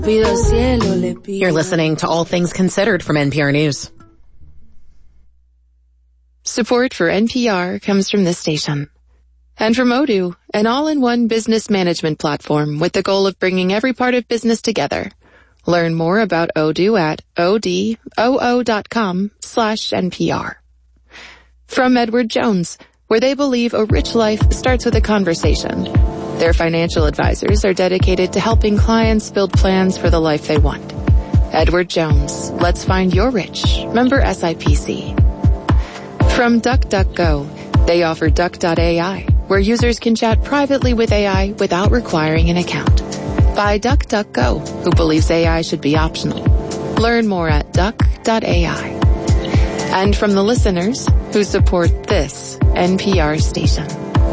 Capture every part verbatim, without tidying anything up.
You're listening to All Things Considered from N P R News. Support for N P R comes from this station. And from Odoo, an all-in-one business management platform with the goal of bringing every part of business together. Learn more about Odoo at odoo.com slash NPR. From Edward Jones, where they believe a rich life starts with a conversation. Their financial advisors are dedicated to helping clients build plans for the life they want. Edward Jones, let's find your rich. Member S I P C. From DuckDuckGo, they offer Duck dot A I, where users can chat privately with A I without requiring an account. By DuckDuckGo, who believes A I should be optional. Learn more at duck dot A I. And from the listeners who support this N P R station.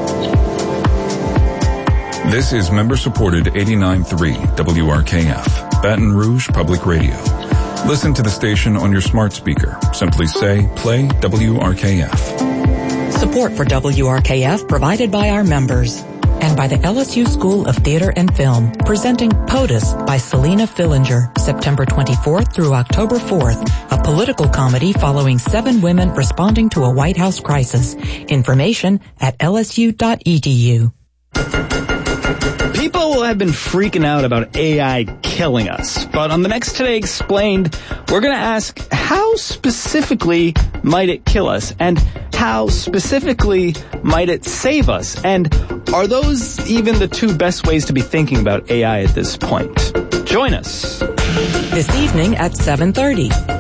This is member-supported eighty-nine point three W R K F, Baton Rouge Public Radio. Listen to the station on your smart speaker. Simply say, play W R K F. Support for W R K F provided by our members and by the L S U School of Theater and Film, presenting POTUS by Selena Fillinger, September twenty-fourth through October fourth, a political comedy following seven women responding to a White House crisis. Information at L S U dot E D U. People have been freaking out about A I killing us, but on the next Today Explained, we're going to ask how specifically might it kill us, and how specifically might it save us, and are those even the two best ways to be thinking about A I at this point? Join us. This evening at seven thirty.